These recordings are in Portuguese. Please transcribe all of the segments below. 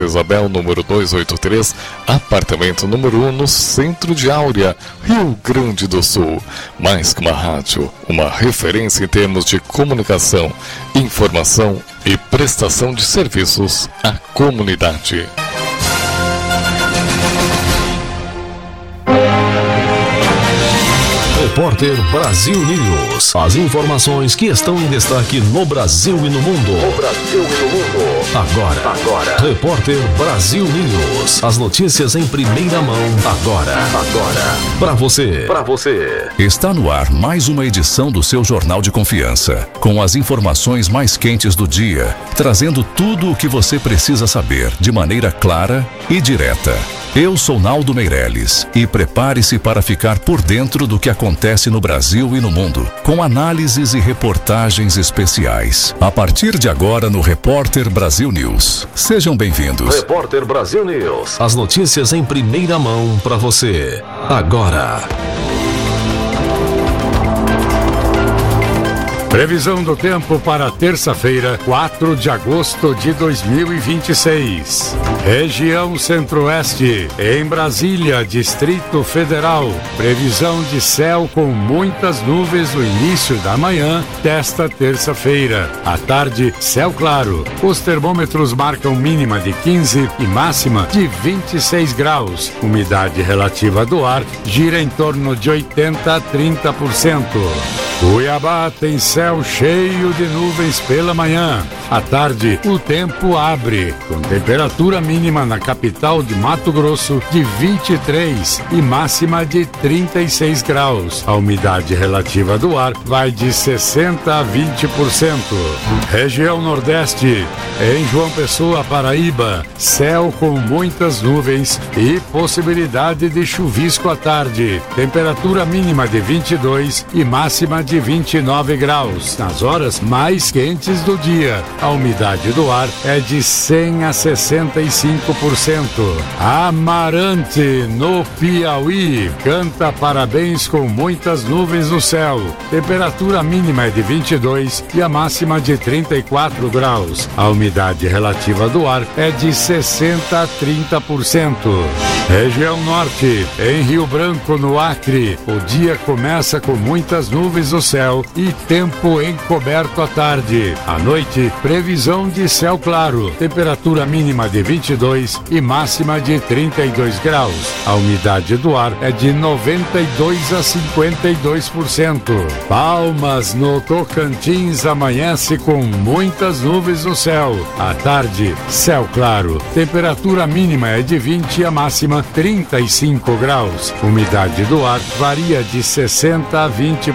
Isabel, número 283, apartamento número 1, no centro de Áurea, Rio Grande do Sul. Mais que uma rádio, uma referência em termos de comunicação, informação e prestação de serviços à comunidade. Repórter Brasil News. As informações que estão em destaque no Brasil e no mundo. Agora. Repórter Brasil News. As notícias em primeira mão. Agora. Para você. Está no ar mais uma edição do seu Jornal de Confiança, com as informações mais quentes do dia, trazendo tudo o que você precisa saber de maneira clara e direta. Eu sou Naldo Meirelles e prepare-se para ficar por dentro do que acontece no Brasil e no mundo, com análises e reportagens especiais. A partir de agora no Repórter Brasil News. Sejam bem-vindos. Repórter Brasil News. As notícias em primeira mão para você. Agora. Previsão do tempo para terça-feira, 4 de agosto de 2026. Região Centro-Oeste, em Brasília, Distrito Federal. Previsão de céu com muitas nuvens no início da manhã desta terça-feira. À tarde, céu claro. Os termômetros marcam mínima de 15 e máxima de 26 graus. Umidade relativa do ar gira em torno de 80 a 30%. Cuiabá tem céu cheio de nuvens pela manhã. À tarde, o tempo abre, com temperatura mínima na capital de Mato Grosso de 23 e máxima de 36 graus. A umidade relativa do ar vai de 60% a 20%. Região Nordeste, em João Pessoa, Paraíba, céu com muitas nuvens e possibilidade de chuvisco à tarde. Temperatura mínima de 22 e máxima de 29 graus, nas horas mais quentes do dia. A umidade do ar é de 100 a 65%. Amarante, no Piauí, canta parabéns com muitas nuvens no céu. Temperatura mínima é de 22 e a máxima de 34 graus. A umidade relativa do ar é de 60 a 30%. Região Norte, em Rio Branco, no Acre, o dia começa com muitas nuvens no céu e tempo encoberto à tarde. À noite, previsão de céu claro. Temperatura mínima de 22 e máxima de 32 graus. A umidade do ar é de 92 a 52%. Palmas, no Tocantins, amanhece com muitas nuvens no céu. À tarde, céu claro. Temperatura mínima é de 20 e a máxima 35 graus. Umidade do ar varia de 60 a 20%.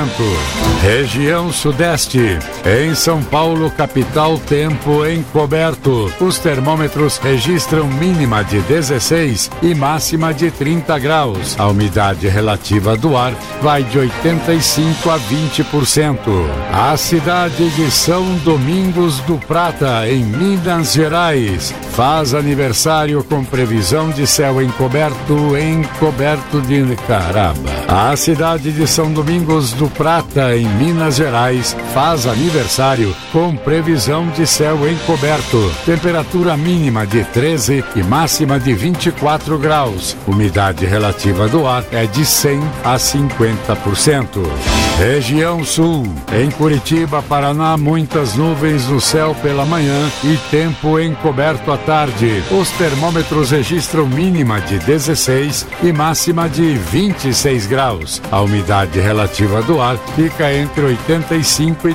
Região Sudeste, em São Paulo, capital, tempo encoberto. Os termômetros registram mínima de 16 e máxima de 30 graus. A umidade relativa do ar vai de 85 a 20%. A cidade de São Domingos do Prata, em Minas Gerais, faz aniversário com previsão de céu encoberto de caramba. A cidade de São Domingos do Prata, em Minas Gerais, faz aniversário com previsão de céu encoberto. Temperatura mínima de 13 e máxima de 24 graus. Umidade relativa do ar é de 100 a 50%. Região Sul, em Curitiba, Paraná, muitas nuvens no céu pela manhã e tempo encoberto à tarde. Os termômetros registram mínima de 16 e máxima de 26 graus. A umidade relativa do ar fica entre 85 e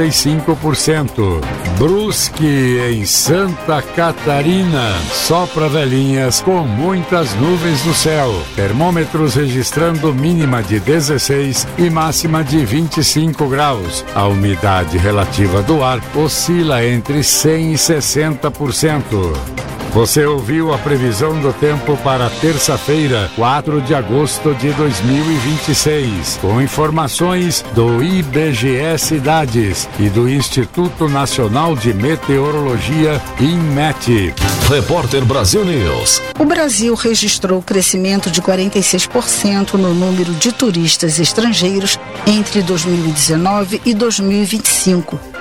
35%. Brusque, em Santa Catarina, sopra velhinhas com muitas nuvens no céu. Termômetros registrando mínima de 16 e máxima de 25 graus. A umidade relativa do ar oscila entre 100 e 60%. Você ouviu a previsão do tempo para terça-feira, 4 de agosto de 2026, com informações do IBGE Cidades e do Instituto Nacional de Meteorologia, INMET. Repórter Brasil News. O Brasil registrou crescimento de 46% no número de turistas estrangeiros entre 2019 e 2025,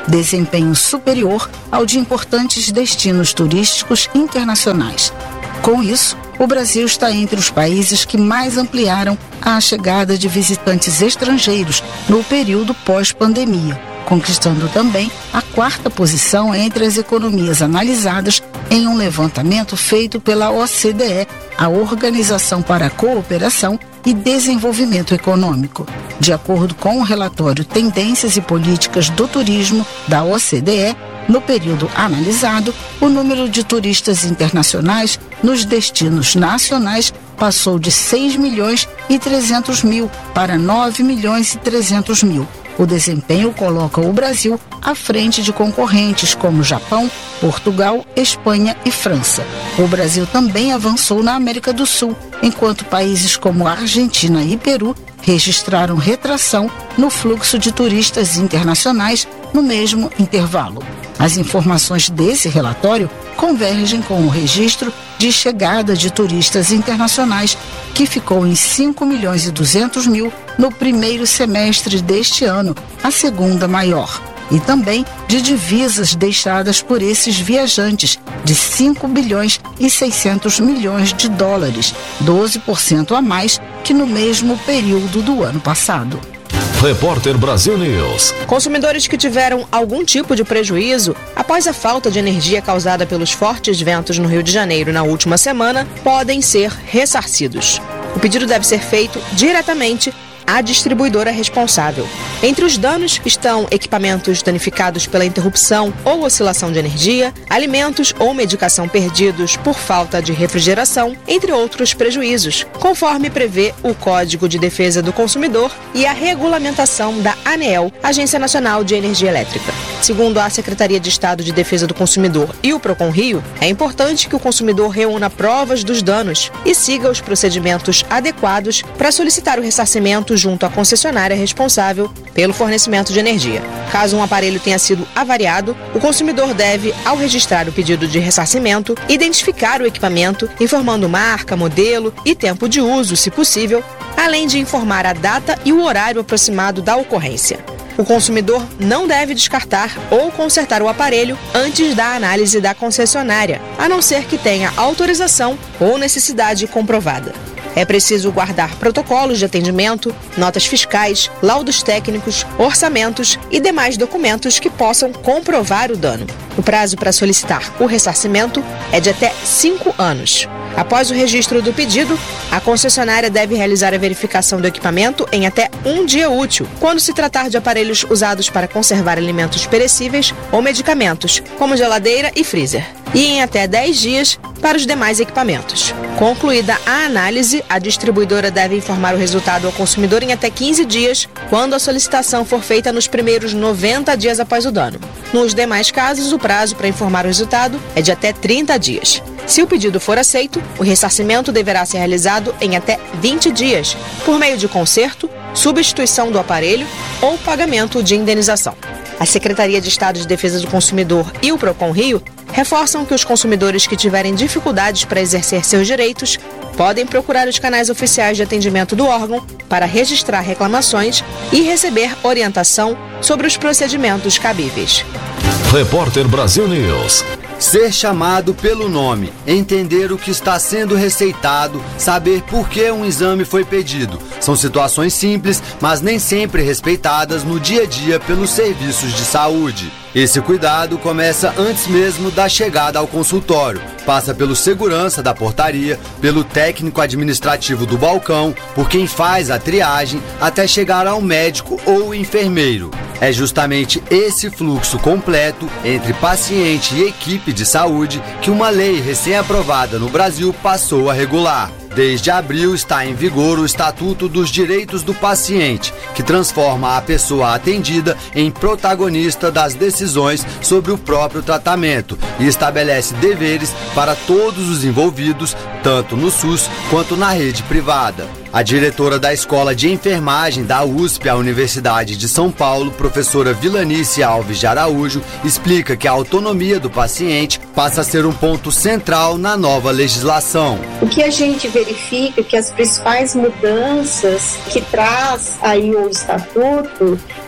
desempenho superior ao de importantes destinos turísticos internacionais. Com isso, o Brasil está entre os países que mais ampliaram a chegada de visitantes estrangeiros no período pós-pandemia, conquistando também a 4ª posição entre as economias analisadas em um levantamento feito pela OCDE, a Organização para a Cooperação e Desenvolvimento Econômico. De acordo com o relatório Tendências e Políticas do Turismo da OCDE, no período analisado, o número de turistas internacionais nos destinos nacionais passou de 6 milhões e 300 mil para 9 milhões e 300 mil. O desempenho coloca o Brasil à frente de concorrentes como Japão, Portugal, Espanha e França. O Brasil também avançou na América do Sul, enquanto países como Argentina e Peru registraram retração no fluxo de turistas internacionais no mesmo intervalo. As informações desse relatório convergem com o registro de chegada de turistas internacionais, que ficou em 5 milhões e 200 mil no primeiro semestre deste ano, a segunda maior, e também de divisas deixadas por esses viajantes, de 5 bilhões e 600 milhões de dólares, 12% a mais que no mesmo período do ano passado. Repórter Brasil News. Consumidores que tiveram algum tipo de prejuízo após a falta de energia causada pelos fortes ventos no Rio de Janeiro na última semana podem ser ressarcidos. O pedido deve ser feito diretamente à distribuidora responsável. Entre os danos estão equipamentos danificados pela interrupção ou oscilação de energia, alimentos ou medicação perdidos por falta de refrigeração, entre outros prejuízos, conforme prevê o Código de Defesa do Consumidor e a regulamentação da ANEEL, Agência Nacional de Energia Elétrica. Segundo a Secretaria de Estado de Defesa do Consumidor e o Procon Rio, é importante que o consumidor reúna provas dos danos e siga os procedimentos adequados para solicitar o ressarcimento junto à concessionária responsável pelo fornecimento de energia. Caso um aparelho tenha sido avariado, o consumidor deve, ao registrar o pedido de ressarcimento, identificar o equipamento, informando marca, modelo e tempo de uso, se possível, além de informar a data e o horário aproximado da ocorrência. O consumidor não deve descartar ou consertar o aparelho antes da análise da concessionária, a não ser que tenha autorização ou necessidade comprovada. É preciso guardar protocolos de atendimento, notas fiscais, laudos técnicos, orçamentos e demais documentos que possam comprovar o dano. O prazo para solicitar o ressarcimento é de até 5 anos. Após o registro do pedido, a concessionária deve realizar a verificação do equipamento em até 1 dia útil, quando se tratar de aparelhos usados para conservar alimentos perecíveis ou medicamentos, como geladeira e freezer, e em até 10 dias para os demais equipamentos. Concluída a análise, a distribuidora deve informar o resultado ao consumidor em até 15 dias, quando a solicitação for feita nos primeiros 90 dias após o dano. Nos demais casos, o prazo para informar o resultado é de até 30 dias. Se o pedido for aceito, o ressarcimento deverá ser realizado em até 20 dias, por meio de conserto, substituição do aparelho ou pagamento de indenização. A Secretaria de Estado de Defesa do Consumidor e o Procon Rio reforçam que os consumidores que tiverem dificuldades para exercer seus direitos podem procurar os canais oficiais de atendimento do órgão para registrar reclamações e receber orientação sobre os procedimentos cabíveis. Repórter Brasil News. Ser chamado pelo nome, entender o que está sendo receitado, saber por que um exame foi pedido. São situações simples, mas nem sempre respeitadas no dia a dia pelos serviços de saúde. Esse cuidado começa antes mesmo da chegada ao consultório. Passa pelo segurança da portaria, pelo técnico administrativo do balcão, por quem faz a triagem, até chegar ao médico ou enfermeiro. É justamente esse fluxo completo entre paciente e equipe de saúde que uma lei recém-aprovada no Brasil passou a regular. Desde abril está em vigor o Estatuto dos Direitos do Paciente, que transforma a pessoa atendida em protagonista das decisões sobre o próprio tratamento e estabelece deveres para todos os envolvidos, tanto no SUS quanto na rede privada. A diretora da Escola de Enfermagem da USP, a Universidade de São Paulo, professora Vilanice Alves de Araújo, explica que a autonomia do paciente passa a ser um ponto central na nova legislação. O que a gente verifica que as principais mudanças que traz aí o Estatuto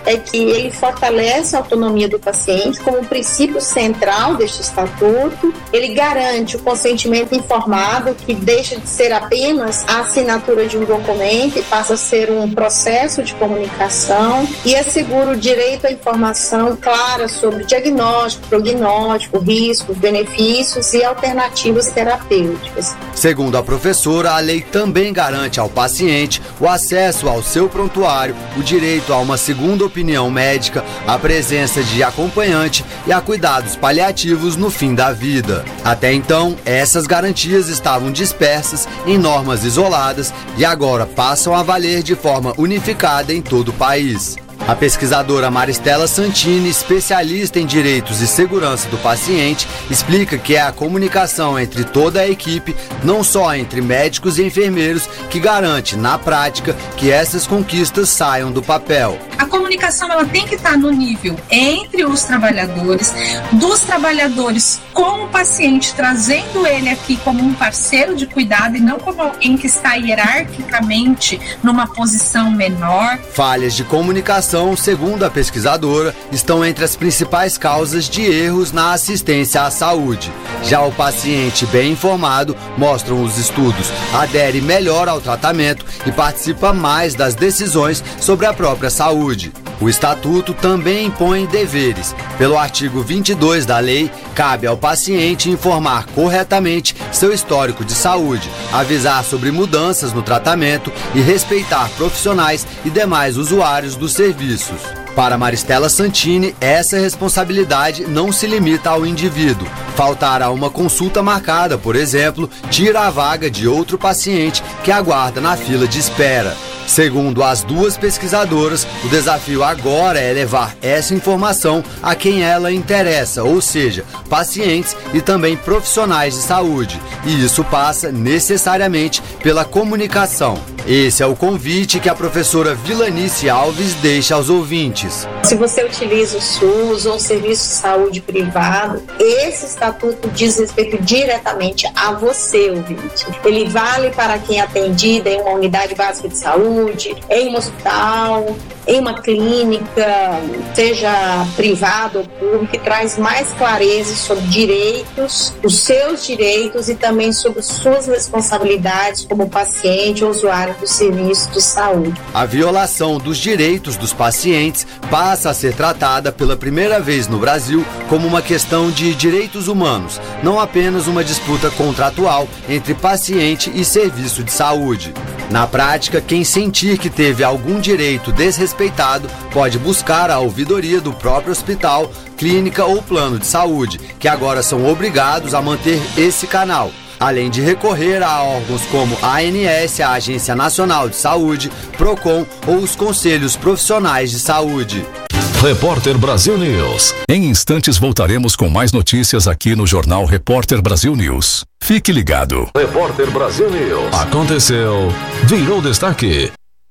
é que ele fortalece a autonomia do paciente como um princípio central deste estatuto. Ele garante o consentimento informado, que deixa de ser apenas a assinatura de um documento e passa a ser um processo de comunicação, e assegura o direito à informação clara sobre diagnóstico, prognóstico, riscos, benefícios e alternativas terapêuticas. Segundo a professora, a lei também garante ao paciente o acesso ao seu prontuário, o direito a uma segunda opinião médica, a presença de acompanhante e a cuidados paliativos no fim da vida. Até então, essas garantias estavam dispersas em normas isoladas e agora passam a valer de forma unificada em todo o país. A pesquisadora Maristela Santini, especialista em direitos e segurança do paciente, explica que é a comunicação entre toda a equipe, não só entre médicos e enfermeiros, que garante, na prática, que essas conquistas saiam do papel. A comunicação ela tem que estar no nível entre os trabalhadores, dos trabalhadores com o paciente, trazendo ele aqui como um parceiro de cuidado e não como alguém que está hierarquicamente numa posição menor. Falhas de comunicação, segundo a pesquisadora, estão entre as principais causas de erros na assistência à saúde. Já o paciente bem informado, mostram os estudos, adere melhor ao tratamento e participa mais das decisões sobre a própria saúde. O Estatuto também impõe deveres. Pelo artigo 22 da lei, cabe ao paciente informar corretamente seu histórico de saúde, avisar sobre mudanças no tratamento e respeitar profissionais e demais usuários dos serviços. Para Maristela Santini, essa responsabilidade não se limita ao indivíduo. Faltar a uma consulta marcada, por exemplo, tira a vaga de outro paciente que aguarda na fila de espera. Segundo as duas pesquisadoras, o desafio agora é levar essa informação a quem ela interessa, ou seja, pacientes e também profissionais de saúde. E isso passa necessariamente pela comunicação. Esse é o convite que a professora Vilanice Alves deixa aos ouvintes. Se você utiliza o SUS ou o serviço de saúde privado, esse estatuto diz respeito diretamente a você, ouvinte. Ele vale para quem é atendido em uma unidade básica de saúde, em um hospital, em uma clínica, seja privada ou pública, e traz mais clareza sobre direitos, os seus direitos e também sobre suas responsabilidades como paciente ou usuário do serviço de saúde. A violação dos direitos dos pacientes passa a ser tratada pela primeira vez no Brasil como uma questão de direitos humanos, não apenas uma disputa contratual entre paciente e serviço de saúde. Na prática, quem sentir que teve algum direito desrespeitado pode buscar a ouvidoria do próprio hospital, clínica ou plano de saúde, que agora são obrigados a manter esse canal, além de recorrer a órgãos como a ANS, a Agência Nacional de Saúde, PROCON ou os Conselhos Profissionais de Saúde. Repórter Brasil News. Em instantes voltaremos com mais notícias aqui no Jornal Repórter Brasil News. Fique ligado. Repórter Brasil News. Aconteceu, virou destaque.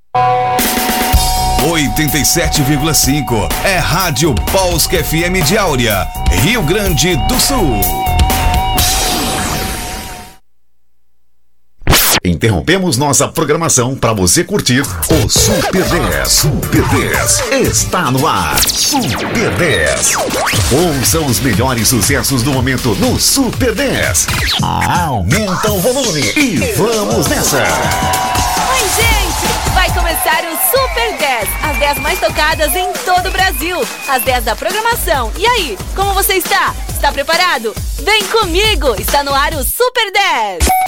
87,5 é Rádio Polsk FM de Áurea, Rio Grande do Sul. Interrompemos nossa programação para você curtir o Super 10. Super 10 está no ar. Super 10. Ouça os melhores sucessos do momento no Super 10. Aumenta o volume e vamos nessa. Oi, gente! Vai começar o Super 10. As 10 mais tocadas em todo o Brasil. As 10 da programação. E aí, como você está? Está preparado? Vem comigo! Está no ar o Super 10.